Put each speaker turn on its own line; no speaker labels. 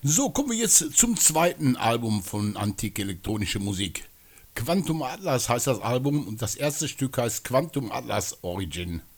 So, kommen wir jetzt zum zweiten Album von Antike Elektronische Musik. Quantum Atlas heißt das Album und das erste Stück heißt Quantum Atlas Origin.